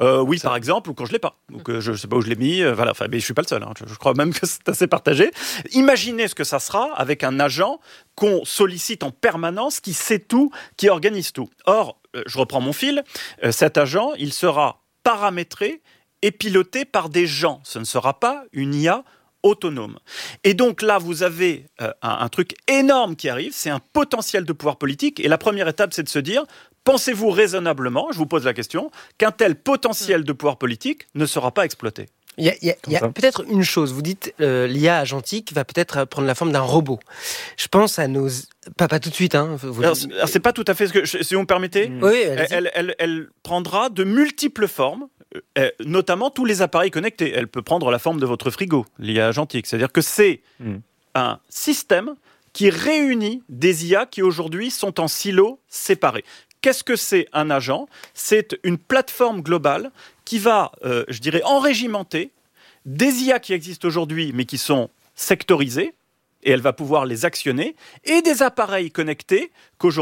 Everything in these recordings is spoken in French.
Oui, par exemple, ou quand je l'ai pas. Donc, je sais pas où je l'ai mis. Voilà. Enfin, mais je suis pas le seul. Je crois même que c'est assez partagé. Imaginez ce que ça sera avec un agent qu'on sollicite en permanence, qui sait tout, qui organise tout. Or, je reprends mon fil. Cet agent, il sera paramétré et piloté par des gens. Ce ne sera pas une IA autonome. Et donc là, vous avez un truc énorme qui arrive, c'est un potentiel de pouvoir politique. Et la première étape, c'est de se dire, pensez-vous raisonnablement, je vous pose la question, qu'un tel potentiel de pouvoir politique ne sera pas exploité ? Il y a peut-être une chose, vous dites l'IA agentique va peut-être prendre la forme d'un robot. Je pense à nos... Pas tout de suite. Hein. Alors, c'est pas tout à fait ce que... Si vous me permettez, oui, elle prendra de multiples formes, notamment tous les appareils connectés. Elle peut prendre la forme de votre frigo, l'IA agentique. C'est-à-dire que c'est un système qui réunit des IA qui aujourd'hui sont en silos séparés. Qu'est-ce que c'est un agent ? C'est une plateforme globale qui va, je dirais, enrégimenter des IA qui existent aujourd'hui, mais qui sont sectorisées, et elle va pouvoir les actionner, et des appareils connectés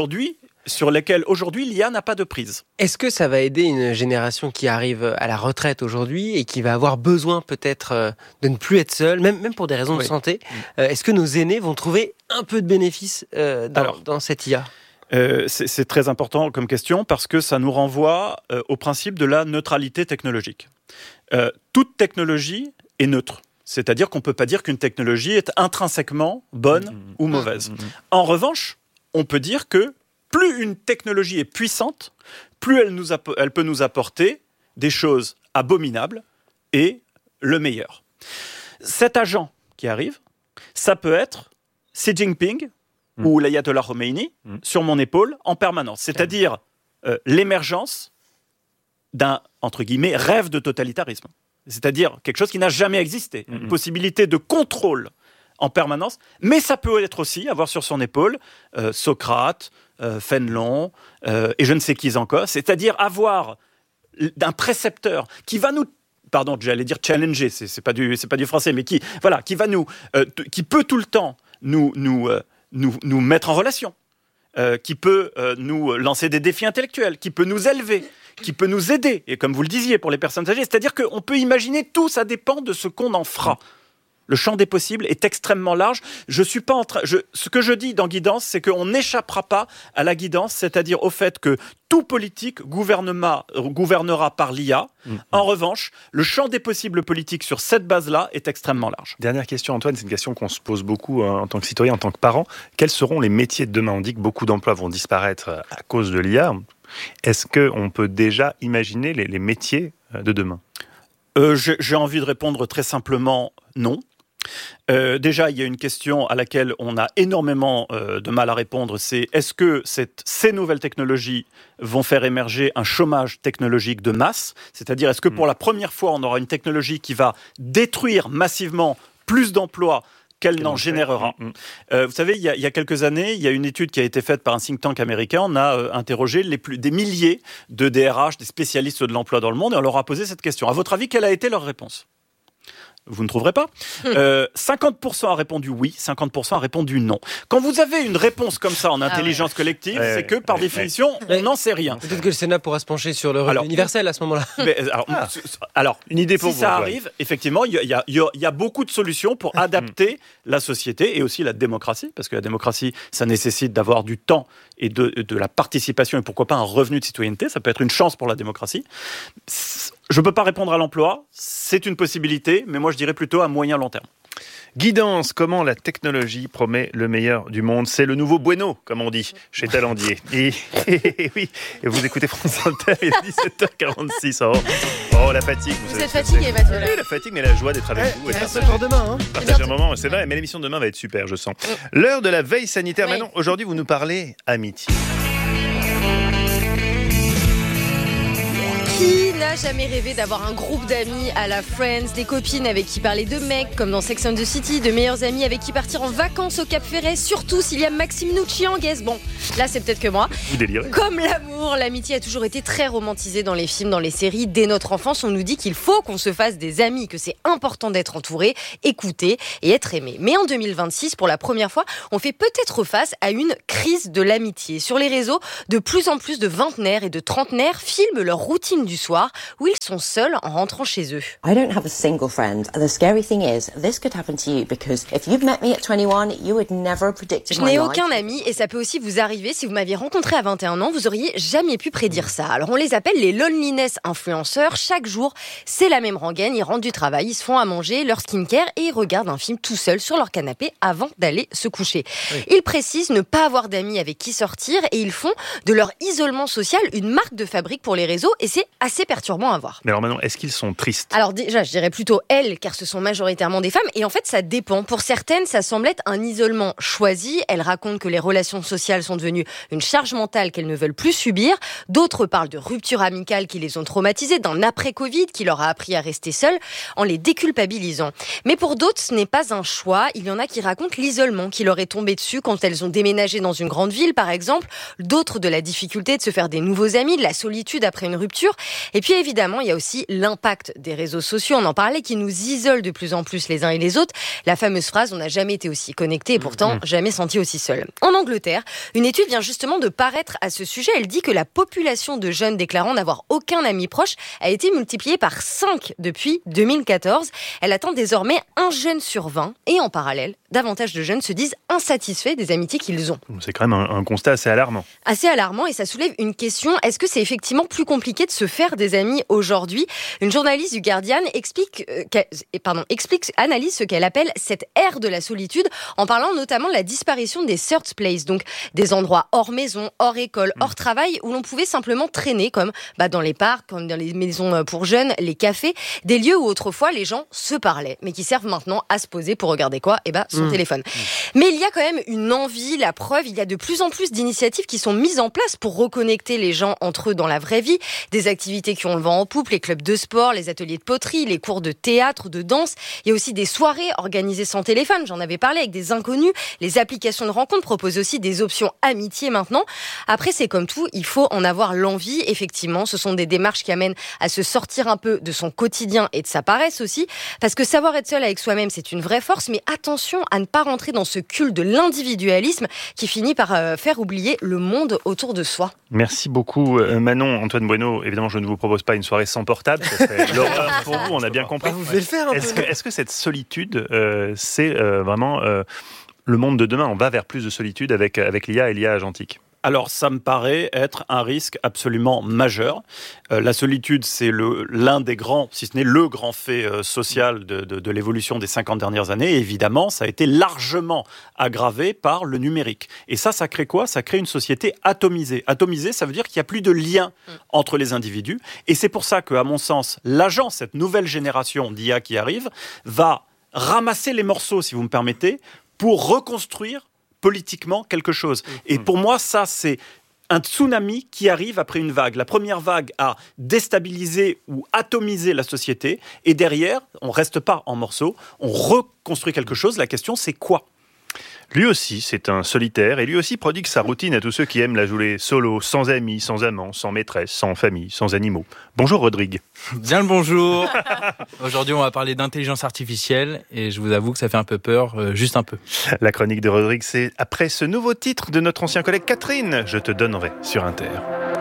sur lesquels aujourd'hui l'IA n'a pas de prise. Est-ce que ça va aider une génération qui arrive à la retraite aujourd'hui et qui va avoir besoin peut-être de ne plus être seule, même pour des raisons de santé ? Est-ce que nos aînés vont trouver un peu de bénéfice dans cette IA ? C'est très important comme question parce que ça nous renvoie au principe de la neutralité technologique. Toute technologie est neutre. C'est-à-dire qu'on ne peut pas dire qu'une technologie est intrinsèquement bonne ou mauvaise. En revanche, on peut dire que plus une technologie est puissante, plus elle peut nous apporter des choses abominables et le meilleur. Cet agent qui arrive, ça peut être Xi Jinping ou l'ayatollah Khomeini sur mon épaule en permanence. C'est-à-dire l'émergence d'un, entre guillemets, rêve de totalitarisme. C'est-à-dire quelque chose qui n'a jamais existé. Une possibilité de contrôle en permanence. Mais ça peut être aussi avoir sur son épaule Socrate, Fénelon et je ne sais qui encore. C'est-à-dire avoir un précepteur qui va nous... Pardon, j'allais dire challenger, c'est pas du français, mais qui peut tout le temps nous mettre en relation, qui peut nous lancer des défis intellectuels, qui peut nous élever, qui peut nous aider. Et comme vous le disiez, pour les personnes âgées, c'est-à-dire qu'on peut imaginer tout, ça dépend de ce qu'on en fera. Le champ des possibles est extrêmement large. Ce que je dis dans Guidance, c'est qu'on n'échappera pas à la guidance, c'est-à-dire au fait que tout politique gouvernera par l'IA. En revanche, le champ des possibles politiques sur cette base-là est extrêmement large. Dernière question, Antoine, c'est une question qu'on se pose beaucoup en tant que citoyen, en tant que parent. Quels seront les métiers de demain ? On dit que beaucoup d'emplois vont disparaître à cause de l'IA. Est-ce qu'on peut déjà imaginer les métiers de demain ? J'ai envie de répondre très simplement non. Déjà, il y a une question à laquelle on a énormément de mal à répondre, c'est est-ce que ces nouvelles technologies vont faire émerger un chômage technologique de masse ? C'est-à-dire, est-ce que pour la première fois, on aura une technologie qui va détruire massivement plus d'emplois qu'elle n'en générera. Vous savez, il y a quelques années, il y a une étude qui a été faite par un think tank américain. On a interrogé des milliers de DRH, des spécialistes de l'emploi dans le monde, et on leur a posé cette question. À votre avis, quelle a été leur réponse ? Vous ne trouverez pas. 50% a répondu oui, 50% a répondu non. Quand vous avez une réponse comme ça en intelligence collective, c'est que par définition, on n'en sait rien. Peut-être que le Sénat pourra se pencher sur le revenu universel à ce moment-là. Alors, une idée pour si ça arrive, effectivement, il y a beaucoup de solutions pour adapter la société et aussi la démocratie, parce que la démocratie, ça nécessite d'avoir du temps et de la participation et pourquoi pas un revenu de citoyenneté. Ça peut être une chance pour la démocratie. Je ne peux pas répondre à l'emploi, c'est une possibilité, mais moi je dirais plutôt à moyen-long terme. Guidance, comment la technologie promet le meilleur du monde ? C'est le nouveau Bueno, comme on dit, chez Talendier. Et oui, et vous écoutez France Inter, il est 17h46. Oh, la fatigue. Vous êtes fatigué, Mathieu. Oui, la fatigue, mais la joie d'être avec vous. Il reste encore demain. Partager un moment, c'est vrai, mais l'émission de demain va être super, je sens. L'heure de la veille sanitaire. Oui. Maintenant, aujourd'hui, vous nous parlez amitié. Qui n'a jamais rêvé d'avoir un groupe d'amis à la Friends, des copines avec qui parler de mecs comme dans Sex and the City, de meilleurs amis avec qui partir en vacances au Cap Ferret, surtout s'il y a Maxime Nucci en guest. Bon, là c'est peut-être que moi. Vous délirez. Comme l'amour, l'amitié a toujours été très romantisée dans les films, dans les séries. Dès notre enfance, on nous dit qu'il faut qu'on se fasse des amis, que c'est important d'être entouré, écouté et être aimé. Mais en 2026, pour la première fois, on fait peut-être face à une crise de l'amitié. Sur les réseaux, de plus en plus de vingtenaires et de trentenaires filment leur routine du soir où ils sont seuls en rentrant chez eux. I don't have a single friend. The scary thing is, this could happen to you because if you've met me at 21, you would never have predicted Je my n'ai life. aucun ami et ça peut aussi vous arriver. Si vous m'aviez rencontré à 21 ans, vous auriez jamais pu prédire ça. Alors on les appelle les loneliness influenceurs. Chaque jour, c'est la même rengaine. Ils rentrent du travail, ils se font à manger, leur skincare et ils regardent un film tout seuls sur leur canapé avant d'aller se coucher. Oui. Ils précisent ne pas avoir d'amis avec qui sortir et ils font de leur isolement social une marque de fabrique pour les réseaux et c'est assez perturbant à voir. Mais alors maintenant, est-ce qu'ils sont tristes ? Alors déjà, je dirais plutôt elles, car ce sont majoritairement des femmes. Et en fait, ça dépend. Pour certaines, ça semble être un isolement choisi. Elles racontent que les relations sociales sont devenues une charge mentale qu'elles ne veulent plus subir. D'autres parlent de ruptures amicales qui les ont traumatisées, d'un après-Covid qui leur a appris à rester seules, en les déculpabilisant. Mais pour d'autres, ce n'est pas un choix. Il y en a qui racontent l'isolement qui leur est tombé dessus quand elles ont déménagé dans une grande ville, par exemple. D'autres de la difficulté de se faire des nouveaux amis, de la solitude après une rupture. Et puis évidemment, il y a aussi l'impact des réseaux sociaux, on en parlait, qui nous isolent de plus en plus les uns et les autres. La fameuse phrase « on n'a jamais été aussi connecté et pourtant jamais senti aussi seul ». En Angleterre, une étude vient justement de paraître à ce sujet. Elle dit que la population de jeunes déclarant n'avoir aucun ami proche a été multipliée par 5 depuis 2014. Elle atteint désormais 1 jeune sur 20 et en parallèle, davantage de jeunes se disent insatisfaits des amitiés qu'ils ont. C'est quand même un constat assez alarmant. Assez alarmant et ça soulève une question. Est-ce que c'est effectivement plus compliqué de se faire des amis aujourd'hui ? Une journaliste du Guardian analyse ce qu'elle appelle cette ère de la solitude en parlant notamment de la disparition des third places, donc des endroits hors maison, hors école, hors travail où l'on pouvait simplement traîner comme dans les parcs, comme dans les maisons pour jeunes, les cafés, des lieux où autrefois les gens se parlaient mais qui servent maintenant à se poser pour regarder quoi ? Son téléphone. Mais il y a quand même une envie, la preuve, il y a de plus en plus d'initiatives qui sont mises en place pour reconnecter les gens entre eux dans la vraie vie, des activités qui ont le vent en poupe, les clubs de sport, les ateliers de poterie, les cours de théâtre, de danse. Il y a aussi des soirées organisées sans téléphone, j'en avais parlé, avec des inconnus. Les applications de rencontres proposent aussi des options amitié maintenant. Après, c'est comme tout, il faut en avoir l'envie. Effectivement, ce sont des démarches qui amènent à se sortir un peu de son quotidien et de sa paresse aussi. Parce que savoir être seul avec soi-même, c'est une vraie force, mais attention à ne pas rentrer dans ce culte de l'individualisme qui finit par faire oublier le monde autour de soi. Merci beaucoup Manon. Antoine Bueno, évidemment je ne vous propose pas une soirée sans portable, ce serait l'horreur pour vous, on a bien compris. Vous devez le faire un peu. Est-ce que cette solitude, c'est vraiment le monde de demain ? On va vers plus de solitude avec l'IA et l'IA agentique. Alors, ça me paraît être un risque absolument majeur. La solitude, c'est l'un des grands, si ce n'est le grand fait social de l'évolution des 50 dernières années. Et évidemment, ça a été largement aggravé par le numérique. Et ça crée quoi ? Ça crée une société atomisée. Atomisée, ça veut dire qu'il n'y a plus de lien entre les individus. Et c'est pour ça qu'à mon sens, l'agence, cette nouvelle génération d'IA qui arrive, va ramasser les morceaux, si vous me permettez, pour reconstruire politiquement quelque chose. Et pour moi, ça, c'est un tsunami qui arrive après une vague. La première vague a déstabilisé ou atomisé la société. Et derrière, on ne reste pas en morceaux, on reconstruit quelque chose. La question, c'est quoi ? Lui aussi, c'est un solitaire et lui aussi prodigue sa routine à tous ceux qui aiment la jouer solo, sans amis, sans amants, sans maîtresse, sans famille, sans animaux. Bonjour Rodrigue. Bien le bonjour. Aujourd'hui, on va parler d'intelligence artificielle et je vous avoue que ça fait un peu peur, juste un peu. La chronique de Rodrigue, c'est après ce nouveau titre de notre ancien collègue Catherine. Je te donnerai sur Inter.